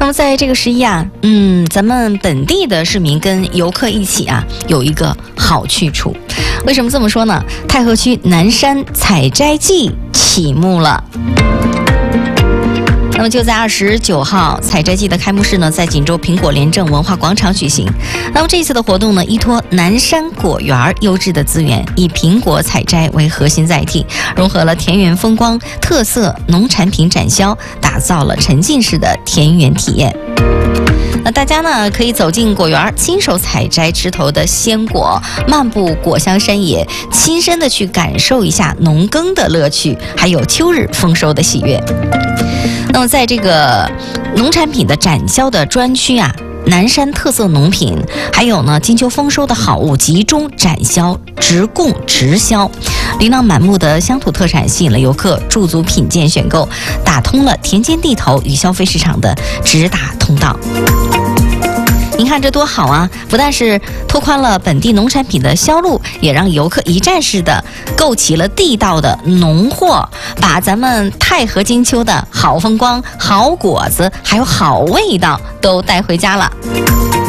么在这个11啊，咱们本地的市民跟游客一起啊，有一个好去处。为什么这么说呢？太和区南山采摘季启幕了。那么就在29号，采摘季的开幕式呢，在锦州苹果联政文化广场举行。那么这次的活动呢，依托南山果园优质的资源，以苹果采摘为核心载体，融合了田园风光、特色农产品展销，打造了沉浸式的田园体验。那大家呢可以走进果园，亲手采摘枝头的鲜果，漫步果香山野，亲身的去感受一下农耕的乐趣，还有秋日丰收的喜悦。那么在这个农产品的展销的专区啊，南山特色农品，还有呢金秋丰收的好物集中展销，直供直销。琳琅满目的乡土特产吸引了游客驻足品鉴选购，打通了田间地头与消费市场的直达通道。您看这多好啊！不但是拓宽了本地农产品的销路，也让游客一站式的购齐了地道的农货，把咱们太和金秋的好风光、好果子还有好味道都带回家了。